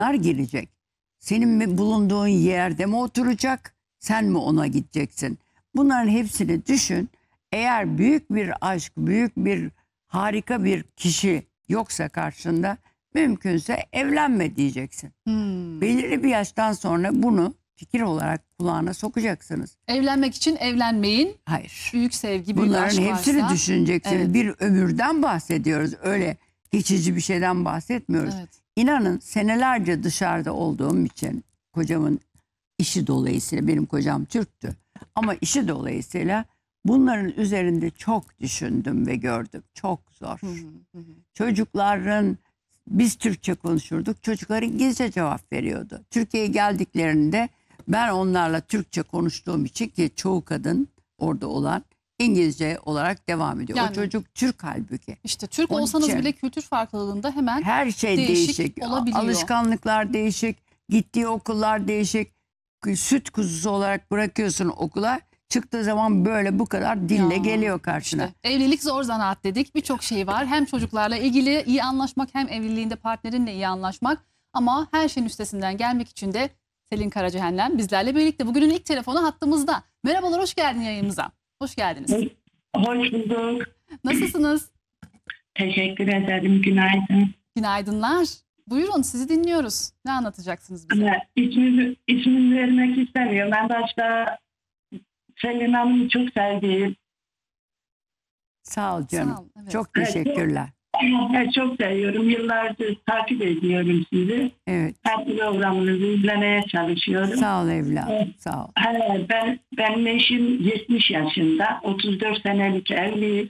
gelecek. Senin mi bulunduğun yerde mi oturacak? Sen mi ona gideceksin? Bunların hepsini düşün. Eğer büyük bir aşk, büyük bir harika bir kişi yoksa karşında mümkünse evlenme diyeceksin. Belirli bir yaştan sonra bunu fikir olarak kulağına sokacaksınız. Evlenmek için evlenmeyin. Hayır. Büyük sevgi, büyük Bunların aşk hepsini varsa. düşüneceksiniz. Evet. Bir ömürden bahsediyoruz. Öyle geçici bir şeyden bahsetmiyoruz. Evet. İnanın senelerce dışarıda olduğum için kocamın işi dolayısıyla, benim kocam Türktü. Ama işi dolayısıyla bunların üzerinde çok düşündüm ve gördüm. Çok zor. Çocukların, biz Türkçe konuşurduk. Çocuklar İngilizce cevap veriyordu. Türkiye'ye geldiklerinde ben onlarla Türkçe konuştuğum için, ki çoğu kadın orada olan İngilizce olarak devam ediyor. Yani, o çocuk Türk halbuki. İşte Türk Onun olsanız için bile kültür farklılığında hemen her şey değişik. olabiliyor. Alışkanlıklar değişik. Gittiği okullar değişik. Süt kuzusu olarak bırakıyorsun okula. Çıktığı zaman böyle bu kadar dille Ya, geliyor karşına. İşte, evlilik zor zanaat dedik. Birçok şey var. Hem çocuklarla ilgili iyi anlaşmak, hem evliliğinde partnerinle iyi anlaşmak. Ama her şeyin üstesinden gelmek için de Selin Karacahenlen bizlerle birlikte. Bugünün ilk telefonu hattımızda. Merhabalar, hoş geldin yayınımıza. Hoş geldiniz. Hoş bulduk. Nasılsınız? Teşekkür ederim. Günaydın. Günaydınlar. Buyurun, sizi dinliyoruz. Ne anlatacaksınız bize? İsmini vermek istemiyorum. Ben başta Selin Hanım'ı çok sevdiğim. Sağ ol canım. Sağ ol, evet. Çok teşekkürler. Çok seviyorum. Yıllardır takip ediyorum sizi. Evet. Her programınızı izlemeye çalışıyorum. Sağ ol evladım. Sağ ol. Benim eşim 70 yaşında. 34 senelik evliyiz.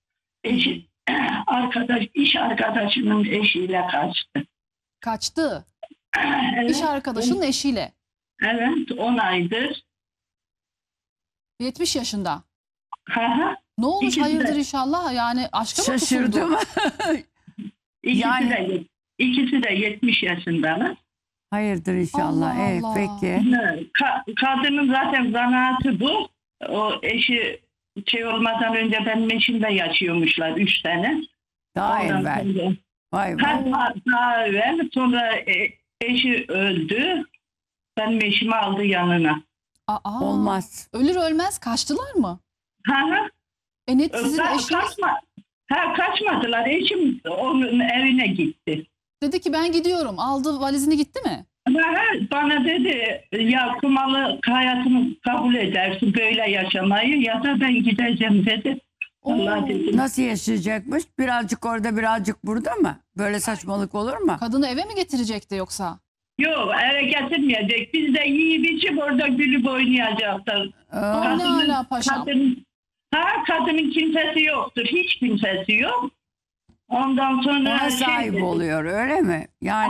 İş arkadaşının eşiyle kaçtı. Kaçtı. Evet, İş arkadaşının eşiyle. Evet, 10 aydır. 70 yaşında. Hı hı. Ne olmuş, İkisi de- hayırdır inşallah? Yani aşka mı tutuldu? Şaşırdım. İkisi de 70 yaşındalar. Hayırdır inşallah. Allah Evet Allah. peki. Kadının zaten zanaatı bu. O eşi olmadan önce benim eşimle yaşıyormuşlar 3 sene. Daha Ondan evvel. sonra- Vay vay. Daha evvel. Sonra eşi öldü. Benim eşimi aldı yanına. Aa, Olmaz. ölür ölmez kaçtılar mı? Ha, Net sizin eşiniz kaçmadılar. Eşim onun evine gitti. dedi ki ben gidiyorum. Aldı valizini, gitti mi? Bana dedi ya kumalı hayatımı kabul edersin böyle yaşamayı, ya da ben gideceğim dedi. Allah dedi. Nasıl yaşayacakmış? Birazcık orada birazcık burada mı? Böyle saçmalık olur mu? Kadını eve mi getirecekti yoksa? Yok, eve getirmeyecek. Biz de yiyip içip orada gülüp oynayacaklar. Ne hala paşam? Kadının kimsesi yoktur. Hiç kimsesi yok. Ondan sonra Ona sahip dedi. oluyor öyle mi? Yani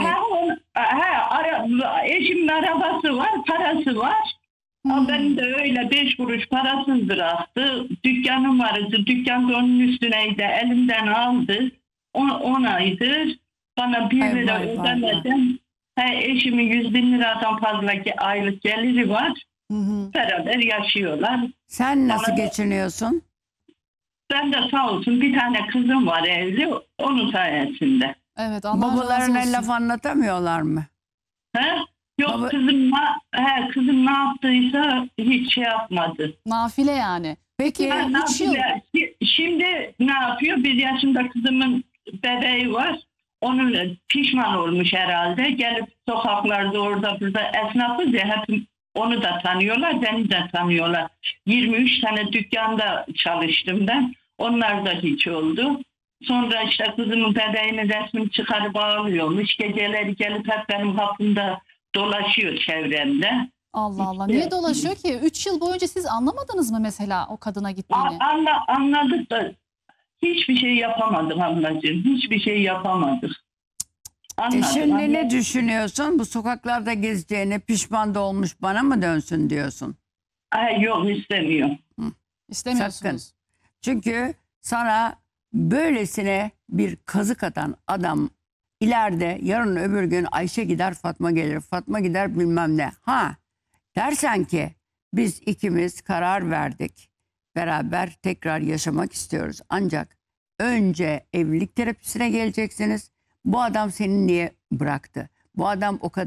Eşimin arabası var, parası var. Ama benim de öyle 5 kuruş parasız bıraktı. Dükkanım vardı. Dükkan da onun üstüneydi. Elimden aldı. 10 aydır bana 1 Ay, lira vay, vay, ödemeden eşimin 100.000 liradan fazla aylık geliri var. Beraber yaşıyorlar. sen nasıl Bana- geçiniyorsun? Ben de sağ olsun bir tane kızım var evli. Onun sayesinde. Evet, Allah razı Babalarına olsun. laf anlatamıyorlar mı? He? Yok, Baba- kızım ne yaptıysa hiç şey yapmadı. Nafile yani. Peki Ha, ne 3 yıl. yapıyor? Şimdi ne yapıyor? 1 yaşında kızımın bebeği var. Onun pişman olmuş herhalde. Gelip sokaklarda orada burada esnafız ya, hep onu da tanıyorlar, beni de tanıyorlar. 23 tane dükkanda çalıştım ben. Onlar da hiç oldu. Sonra işte kızımın bebeğinin resmini çıkarıp ağlıyormuş. Geceleri gelip hep benim kapımda dolaşıyor çevremde. Allah Allah. Niye dolaşıyor ki? 3 yıl boyunca siz anlamadınız mı mesela o kadına gittiğini? Anladık da hiçbir şey yapamadım ablacığım. Hiçbir şey yapamadık. şimdi ne düşünüyorsun? Bu sokaklarda gezeceğine, pişman da olmuş, bana mı dönsün diyorsun? Yok, istemiyor. İstemiyorsunuz. Çünkü sana böylesine bir kazık atan adam ileride yarın öbür gün Ayşe gider Fatma gelir, Fatma gider bilmem ne. Dersen ki biz ikimiz karar verdik, beraber tekrar yaşamak istiyoruz. Ancak önce evlilik terapisine geleceksiniz. Bu adam seni niye bıraktı? Bu adam o kadar